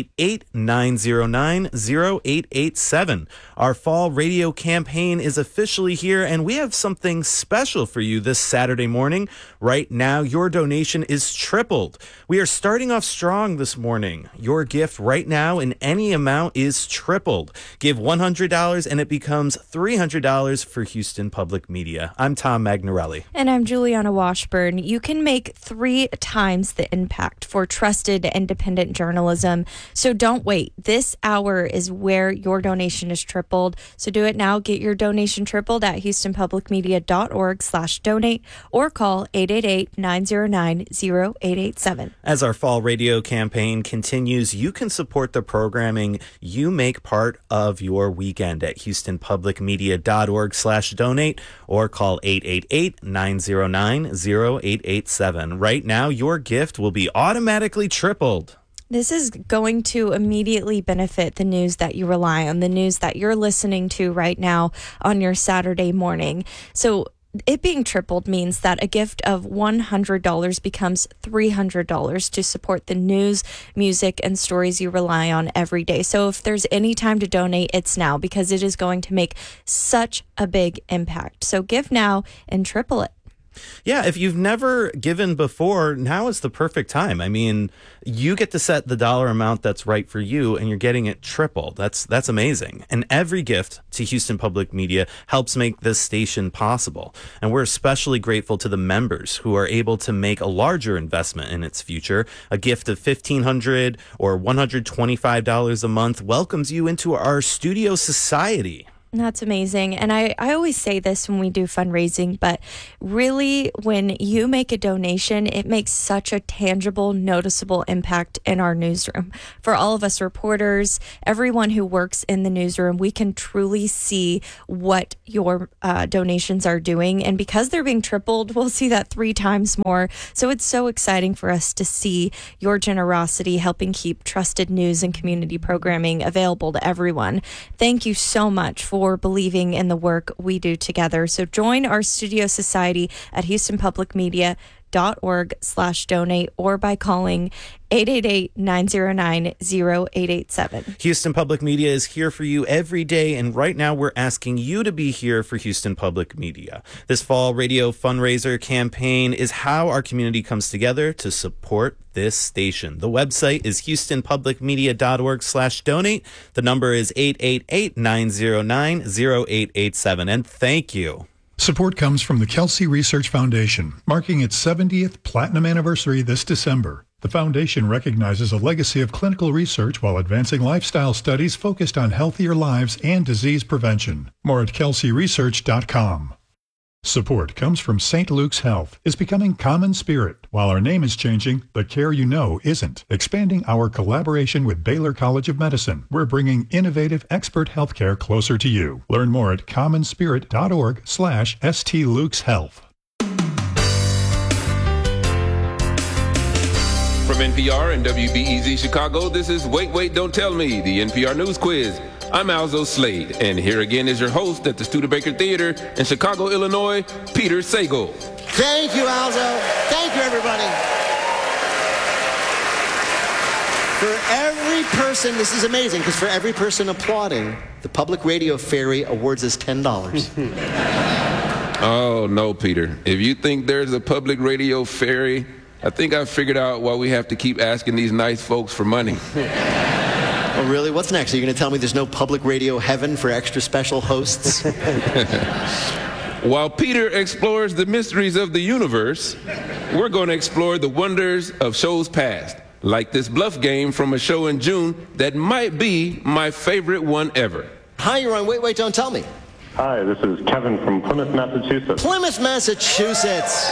Speaker 8: 888-909-0887. Our fall radio campaign is officially here, and we have something special for you this Saturday morning. Right now, your donation is tripled. We are starting off strong this morning. Your gift right now in any amount is tripled. Give $100 and it becomes $300 for Houston Public Media. I'm Tom Magnarelli.
Speaker 23: And I'm Juliana Washburn. You can make 3 times the impact for trusted independent journalism. So don't wait. This hour is where your donation is tripled. So do it now. Get your donation tripled at houstonpublicmedia.org/donate or call 888-909-0887.
Speaker 8: As our fall radio campaign continues, you can support the programming you make part of your weekend at houstonpublicmedia.org/donate or call 888-909-0887. Right now, your gift will be automatically tripled.
Speaker 23: This is going to immediately benefit the news that you rely on, the news that you're listening to right now on your Saturday morning. So it being tripled means that a gift of $100 becomes $300 to support the news, music, and stories you rely on every day. So if there's any time to donate, it's now, because it is going to make such a big impact. So give now and triple it.
Speaker 8: Yeah, if you've never given before, now is the perfect time. I mean, you get to set the dollar amount that's right for you, and you're getting it triple. That's amazing. And every gift to Houston Public Media helps make this station possible. And we're especially grateful to the members who are able to make a larger investment in its future. A gift of $1,500 or $125 a month welcomes you into our studio society.
Speaker 23: That's amazing. And I always say this when we do fundraising, but really when you make a donation, it makes such a tangible, noticeable impact in our newsroom. For all of us reporters, everyone who works in the newsroom, we can truly see what your donations are doing. And because they're being tripled, we'll see that 3 times more. So it's so exciting for us to see your generosity helping keep trusted news and community programming available to everyone. Thank you so much for believing in the work we do together. So join our studio society at HoustonPublicMedia.org/donate or by calling 888-909-0887.
Speaker 8: Houston Public Media is here for you every day, and right now we're asking you to be here for Houston Public Media. This fall radio fundraiser campaign is how our community comes together to support this station. The website is HoustonPublicMedia.org/donate. The number is 888-909-0887. And thank you.
Speaker 10: Support comes from the Kelsey Research Foundation, marking its 70th platinum anniversary this December. The foundation recognizes a legacy of clinical research while advancing lifestyle studies focused on healthier lives and disease prevention. More at kelseyresearch.com. Support comes from St. Luke's Health is becoming common spirit. While our name is changing, the care you know isn't. Expanding our collaboration with Baylor College of Medicine, we're bringing innovative expert healthcare closer to you. Learn more at commonspirit.org/St. Luke's Health.
Speaker 20: From NPR and WBEZ Chicago, this is Wait, Don't Tell Me, the NPR News Quiz. I'm Alzo Slade, and here again is your host at the Studebaker Theater in Chicago, Illinois, Peter Sagal.
Speaker 21: Thank you, Alzo. Thank you, everybody. For every person, this is amazing, because for every person applauding, the Public Radio Fairy awards us $10.
Speaker 20: Oh, no, Peter. If you think there's a Public Radio Fairy, I think I've figured out why we have to keep asking these nice folks for money.
Speaker 21: Oh, really? What's next? Are you going to tell me there's no public radio heaven for extra special hosts?
Speaker 20: While Peter explores the mysteries of the universe, we're going to explore the wonders of shows past, like this bluff game from a show in June that might be my favorite one ever.
Speaker 21: Hi, you're on Wait, Don't Tell Me.
Speaker 4: Hi, this is Kevin from Plymouth, Massachusetts.
Speaker 21: Plymouth, Massachusetts.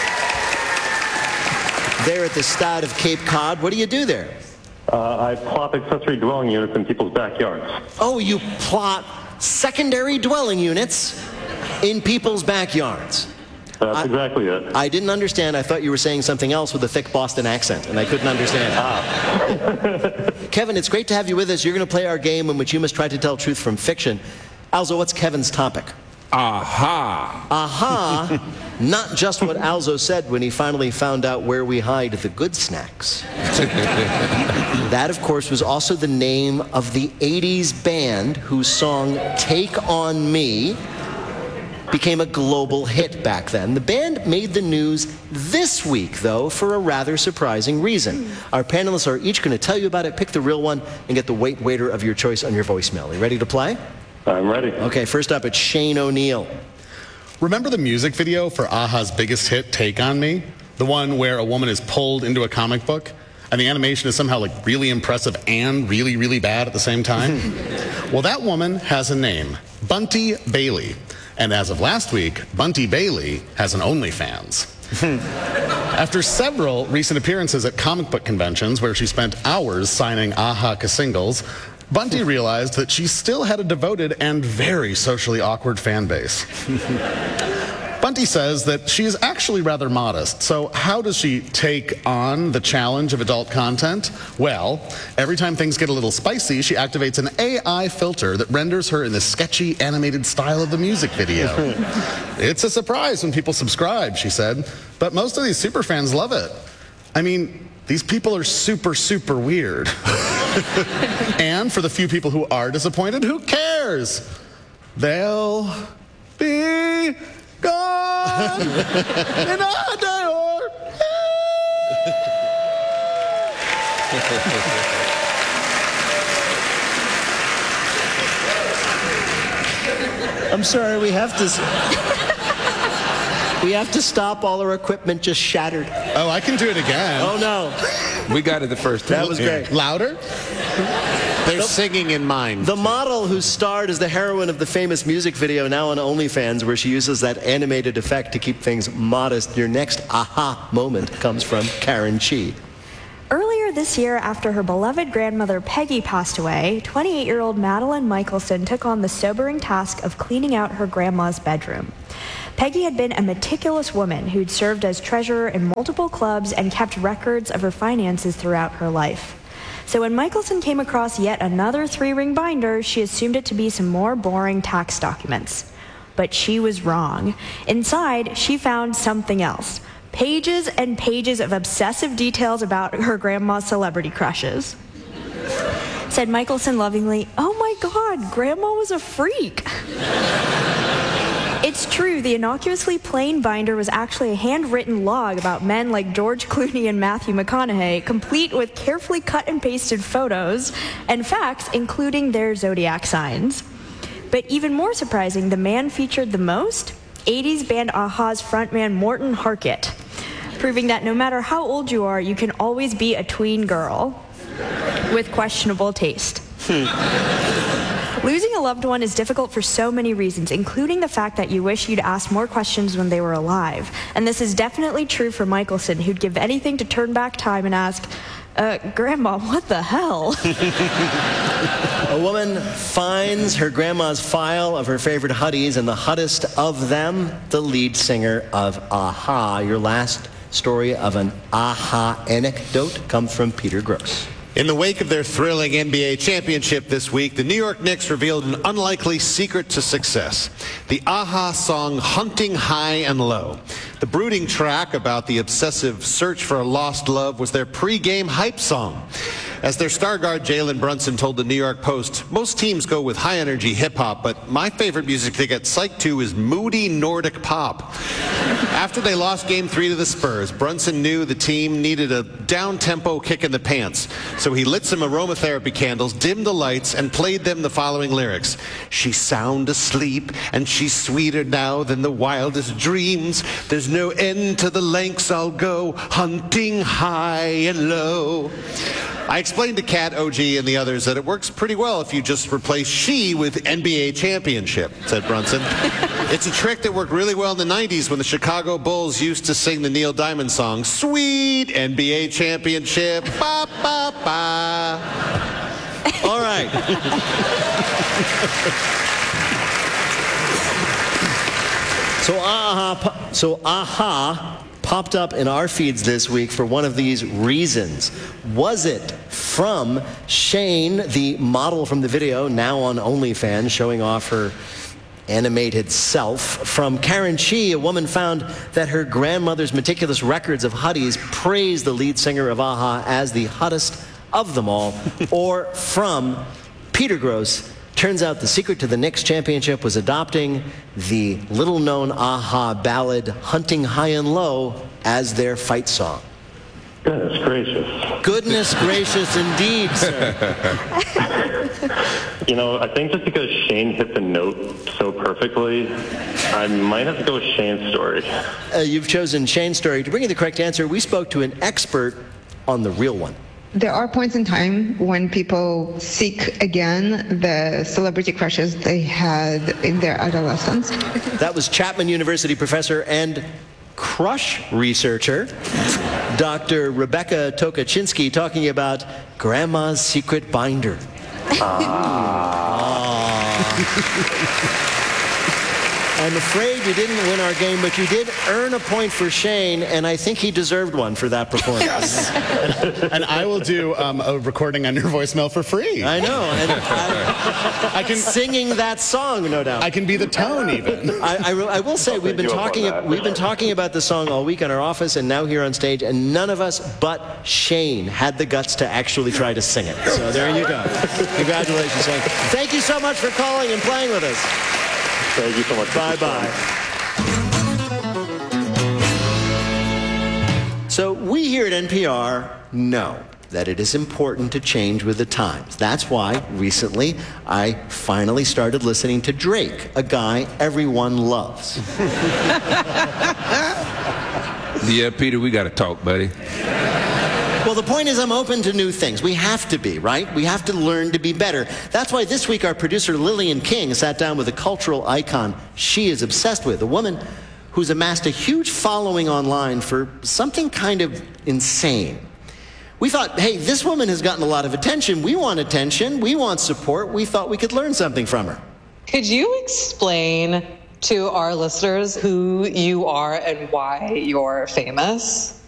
Speaker 21: There at the Stad of Cape Cod. What do you do there?
Speaker 4: I plot accessory dwelling units in people's backyards.
Speaker 21: Oh, you plot secondary dwelling units in people's backyards.
Speaker 4: That's exactly it.
Speaker 21: I didn't understand. I thought you were saying something else with a thick Boston accent, and I couldn't understand. Kevin, it's great to have you with us. You're going to play our game in which you must try to tell truth from fiction. Alzo, what's Kevin's topic?
Speaker 20: Aha.
Speaker 21: Aha. Not just what Alzo said when he finally found out where we hide the good snacks. That, of course, was also the name of the 80s band whose song Take On Me became a global hit back then. The band made the news this week, though, for a rather surprising reason. Our panelists are each going to tell you about it, pick the real one, and get the waiter of your choice on your voicemail. Are you ready to play?
Speaker 4: I'm ready.
Speaker 21: Okay, first up, it's Shane O'Neill.
Speaker 7: Remember the music video for Aha's biggest hit, Take On Me? The one where a woman is pulled into a comic book, and the animation is somehow like really impressive and really, really bad at the same time? Well, that woman has a name, Bunty Bailey. And as of last week, Bunty Bailey has an OnlyFans. After several recent appearances at comic book conventions where she spent hours signing Aha singles, Bunty realized that she still had a devoted and very socially awkward fan base. Bunty says that she is actually rather modest. So how does she take on the challenge of adult content? Well, every time things get a little spicy, she activates an AI filter that renders her in the sketchy animated style of the music video. It's a surprise when people subscribe, she said, but most of these superfans love it. I mean, these people are super, super weird. And for the few people who are disappointed, who cares? They'll be gone in a day or
Speaker 21: I'm sorry, we have to stop. All our equipment just shattered.
Speaker 7: Oh, I can do it again.
Speaker 21: Oh, no.
Speaker 20: We got it the first time.
Speaker 21: That was great.
Speaker 7: Louder?
Speaker 21: They're singing in mind. The model who starred as the heroine of the famous music video now on OnlyFans, where she uses that animated effect to keep things modest. Your next aha moment comes from Karen Chi.
Speaker 5: Earlier this year, after her beloved grandmother Peggy passed away, 28-year-old Madeline Michelson took on the sobering task of cleaning out her grandma's bedroom. Peggy had been a meticulous woman who'd served as treasurer in multiple clubs and kept records of her finances throughout her life. So when Michelson came across yet another 3-ring binder, she assumed it to be some more boring tax documents. But she was wrong. Inside, she found something else. Pages and pages of obsessive details about her grandma's celebrity crushes. Said Michelson lovingly, "Oh my God, Grandma was a freak." It's true, the innocuously plain binder was actually a handwritten log about men like George Clooney and Matthew McConaughey, complete with carefully cut and pasted photos and facts, including their zodiac signs. But even more surprising, the man featured the most? 80s band a-ha's frontman Morten Harket, proving that no matter how old you are, you can always be a tween girl with questionable taste. Losing a loved one is difficult for so many reasons, including the fact that you wish you'd asked more questions when they were alive. And this is definitely true for Michelson, who'd give anything to turn back time and ask, Grandma, what the hell?
Speaker 21: A woman finds her grandma's file of her favorite hotties, and the hottest of them, the lead singer of a-ha. Your last story of an a-ha anecdote comes from Peter Gross.
Speaker 6: In the wake of their thrilling NBA championship this week, the New York Knicks revealed an unlikely secret to success. The a-ha song Hunting High and Low. The brooding track about the obsessive search for a lost love was their pre-game hype song. As their star guard Jalen Brunson told the New York Post, most teams go with high-energy hip-hop, but my favorite music to get psyched to is moody Nordic pop. After they lost Game 3 to the Spurs, Brunson knew the team needed a down-tempo kick in the pants, so he lit some aromatherapy candles, dimmed the lights, and played them the following lyrics. She's sound asleep, and she's sweeter now than the wildest dreams. There's no end to the lengths I'll go, hunting high and low. I explained to Kat, OG, and the others that it works pretty well if you just replace she with NBA championship, said Brunson. It's a trick that worked really well in the 90s when the Chicago Bulls used to sing the Neil Diamond song, Sweet NBA Championship, ba, ba, ba.
Speaker 21: All right. So a-ha popped up in our feeds this week for one of these reasons. Was it from Shane, the model from the video, now on OnlyFans, showing off her animated self? From Karen Chi, a woman found that her grandmother's meticulous records of hotties praised the lead singer of a-ha as the hottest of them all? Or from Peter Gross, turns out the secret to the Knicks championship was adopting the little-known a-ha ballad Hunting High and Low as their fight song.
Speaker 4: Goodness gracious.
Speaker 21: Goodness gracious indeed, sir.
Speaker 4: You know, I think just because Shane hit the note so perfectly, I might have to go with Shane's story.
Speaker 21: You've chosen Shane's story. To bring you the correct answer, we spoke to an expert on the real one.
Speaker 9: There are points in time when people seek again the celebrity crushes they had in their adolescence.
Speaker 21: That was Chapman University professor and crush researcher, Dr. Rebecca Tokaczynski, talking about Grandma's secret binder. I'm afraid you didn't win our game, but you did earn a point for Shane, and I think he deserved one for that performance.
Speaker 7: And I will do a recording on your voicemail for free.
Speaker 21: I know. And I can singing that song, no doubt.
Speaker 7: I can be the tone, even.
Speaker 21: I will say we've been talking about the song all week in our office and now here on stage, and none of us but Shane had the guts to actually try to sing it. So there you go. Congratulations, Shane. Thank you so much for calling and playing with us.
Speaker 4: Thank you so much.
Speaker 21: Bye-bye. So we here at NPR know that it is important to change with the times. That's why recently I finally started listening to Drake, a guy everyone loves.
Speaker 20: Yeah, Peter, we got to talk, buddy.
Speaker 21: Well, the point is I'm open to new things. We have to be, right? We have to learn to be better. That's why this week our producer Lillian King sat down with a cultural icon she is obsessed with, a woman who's amassed a huge following online for something kind of insane. We thought, hey, this woman has gotten a lot of attention. We want attention. We want support. We thought we could learn something from her.
Speaker 12: Could you explain to our listeners who you are and why you're famous?